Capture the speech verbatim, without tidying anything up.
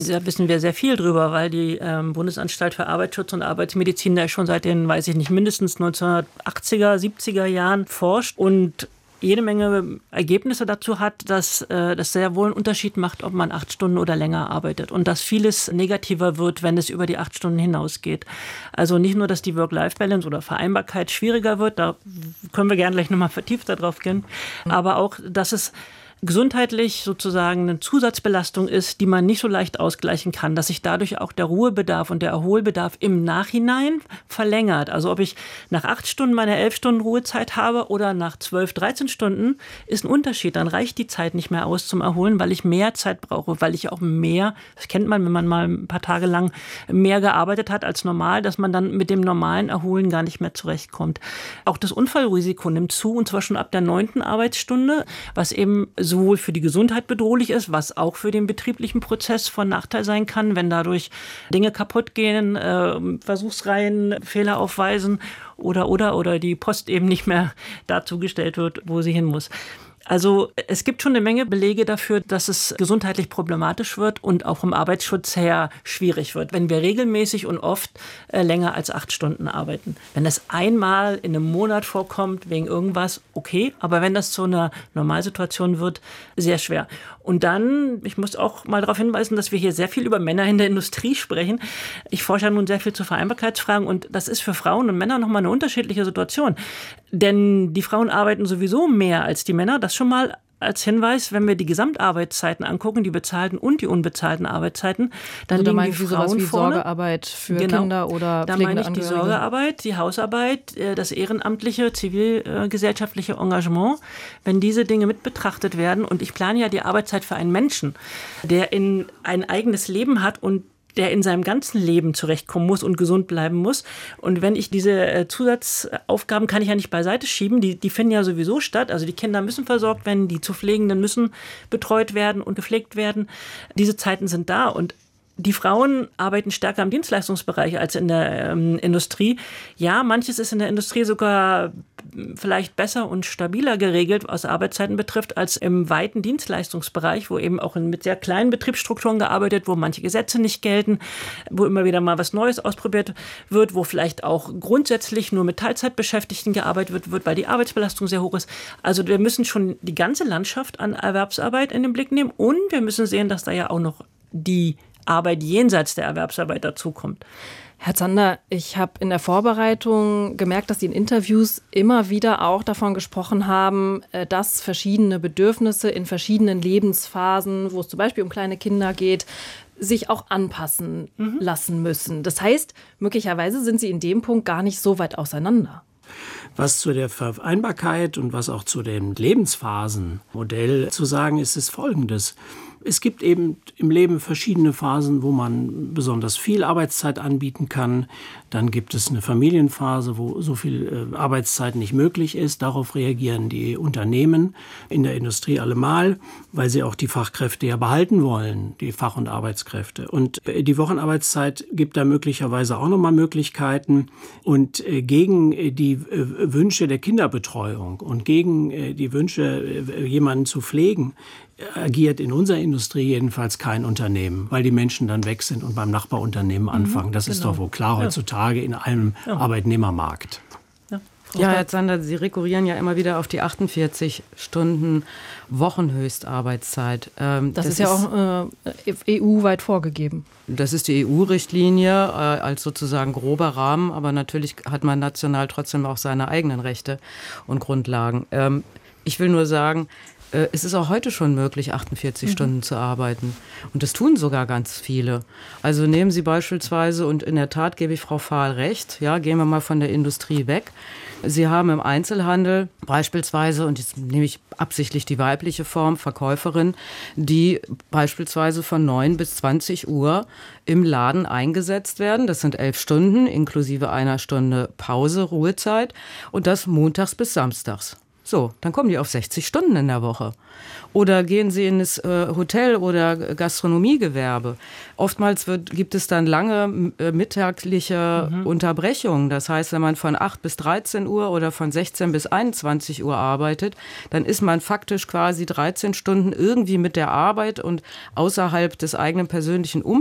Da wissen wir sehr viel drüber, weil die ähm, Bundesanstalt für Arbeitsschutz und Arbeitsmedizin da schon seit den, weiß ich nicht, mindestens neunzehnhundertachtziger, siebziger Jahren forscht und jede Menge Ergebnisse dazu hat, dass äh, das sehr wohl einen Unterschied macht, ob man acht Stunden oder länger arbeitet und dass vieles negativer wird, wenn es über die acht Stunden hinausgeht. Also nicht nur, dass die Work-Life-Balance oder Vereinbarkeit schwieriger wird, da können wir gerne gleich nochmal vertieft darauf gehen, aber auch, dass es gesundheitlich sozusagen eine Zusatzbelastung ist, die man nicht so leicht ausgleichen kann, dass sich dadurch auch der Ruhebedarf und der Erholbedarf im Nachhinein verlängert. Also ob ich nach acht Stunden meine elf Stunden Ruhezeit habe oder nach zwölf, dreizehn Stunden, ist ein Unterschied. Dann reicht die Zeit nicht mehr aus zum Erholen, weil ich mehr Zeit brauche, weil ich auch mehr, das kennt man, wenn man mal ein paar Tage lang mehr gearbeitet hat als normal, dass man dann mit dem normalen Erholen gar nicht mehr zurechtkommt. Auch das Unfallrisiko nimmt zu, und zwar schon ab der neunten Arbeitsstunde, was eben sowohl für die Gesundheit bedrohlich ist, was auch für den betrieblichen Prozess von Nachteil sein kann, wenn dadurch Dinge kaputt gehen, äh, Versuchsreihen Fehler aufweisen oder, oder, oder die Post eben nicht mehr dazu gestellt wird, wo sie hin muss. Also es gibt schon eine Menge Belege dafür, dass es gesundheitlich problematisch wird und auch vom Arbeitsschutz her schwierig wird, wenn wir regelmäßig und oft äh, länger als acht Stunden arbeiten. Wenn das einmal in einem Monat vorkommt wegen irgendwas, okay, aber wenn das zu einer Normalsituation wird, sehr schwer. Und dann, ich muss auch mal darauf hinweisen, dass wir hier sehr viel über Männer in der Industrie sprechen. Ich forsche ja nun sehr viel zu Vereinbarkeitsfragen und das ist für Frauen und Männer nochmal eine unterschiedliche Situation. Denn die Frauen arbeiten sowieso mehr als die Männer. Das schon mal als Hinweis, wenn wir die Gesamtarbeitszeiten angucken, die bezahlten und die unbezahlten Arbeitszeiten, dann also da liegen die Sie Frauen sowas wie vorne. Sorgearbeit für Genau. Kinder oder Da pflegende meine ich die Angehörige. Sorgearbeit, die Hausarbeit, das ehrenamtliche, zivilgesellschaftliche Engagement, wenn diese Dinge mit betrachtet werden. Und ich plane ja die Arbeitszeit für einen Menschen, der in ein eigenes Leben hat und der in seinem ganzen Leben zurechtkommen muss und gesund bleiben muss. Und wenn ich diese Zusatzaufgaben kann ich ja nicht beiseite schieben, die, die finden ja sowieso statt. Also die Kinder müssen versorgt werden, die zu Pflegenden müssen betreut werden und gepflegt werden. Diese Zeiten sind da und die Frauen arbeiten stärker im Dienstleistungsbereich als in der ähm, Industrie. Ja, manches ist in der Industrie sogar vielleicht besser und stabiler geregelt, was Arbeitszeiten betrifft, als im weiten Dienstleistungsbereich, wo eben auch mit sehr kleinen Betriebsstrukturen gearbeitet, wo manche Gesetze nicht gelten, wo immer wieder mal was Neues ausprobiert wird, wo vielleicht auch grundsätzlich nur mit Teilzeitbeschäftigten gearbeitet wird, wird, weil die Arbeitsbelastung sehr hoch ist. Also wir müssen schon die ganze Landschaft an Erwerbsarbeit in den Blick nehmen und wir müssen sehen, dass da ja auch noch die Arbeit jenseits der Erwerbsarbeit dazukommt. Herr Zander, ich habe in der Vorbereitung gemerkt, dass Sie in Interviews immer wieder auch davon gesprochen haben, dass verschiedene Bedürfnisse in verschiedenen Lebensphasen, wo es zum Beispiel um kleine Kinder geht, sich auch anpassen mhm. lassen müssen. Das heißt, möglicherweise sind Sie in dem Punkt gar nicht so weit auseinander. Was zu der Vereinbarkeit und was auch zu dem Lebensphasenmodell zu sagen ist, ist Folgendes. Es gibt eben im Leben verschiedene Phasen, wo man besonders viel Arbeitszeit anbieten kann. Dann gibt es eine Familienphase, wo so viel äh, Arbeitszeit nicht möglich ist. Darauf reagieren die Unternehmen in der Industrie allemal, weil sie auch die Fachkräfte ja behalten wollen, die Fach- und Arbeitskräfte. Und äh, die Wochenarbeitszeit gibt da möglicherweise auch nochmal Möglichkeiten. Und äh, gegen äh, die äh, Wünsche der Kinderbetreuung und gegen äh, die Wünsche, äh, jemanden zu pflegen, agiert in unserer Industrie jedenfalls kein Unternehmen, weil die Menschen dann weg sind und beim Nachbarunternehmen anfangen. Das genau. ist doch wohl klar heutzutage in einem ja. Arbeitnehmermarkt. Ja, ja, Herr Zander, Sie rekurrieren ja immer wieder auf die achtundvierzig Stunden Wochenhöchstarbeitszeit. Ähm, das, das ist ja ist, auch äh, E U-weit vorgegeben. Das ist die E U-Richtlinie äh, als sozusagen grober Rahmen, aber natürlich hat man national trotzdem auch seine eigenen Rechte und Grundlagen. Ähm, ich will nur sagen, es ist auch heute schon möglich, achtundvierzig mhm. Stunden zu arbeiten. Und das tun sogar ganz viele. Also nehmen Sie beispielsweise, und in der Tat gebe ich Frau Fahl recht, ja, gehen wir mal von der Industrie weg. Sie haben im Einzelhandel beispielsweise, und jetzt nehme ich absichtlich die weibliche Form, Verkäuferin, die beispielsweise von neun bis zwanzig Uhr im Laden eingesetzt werden. Das sind elf Stunden inklusive einer Stunde Pause, Ruhezeit und das montags bis samstags. So, dann kommen die auf sechzig Stunden in der Woche. Oder gehen Sie in das äh, Hotel- oder Gastronomiegewerbe. Oftmals wird, gibt es dann lange äh, mittagliche mhm. Unterbrechungen. Das heißt, wenn man von acht bis dreizehn Uhr oder von sechzehn bis einundzwanzig Uhr arbeitet, dann ist man faktisch quasi dreizehn Stunden irgendwie mit der Arbeit und außerhalb des eigenen persönlichen Umfelds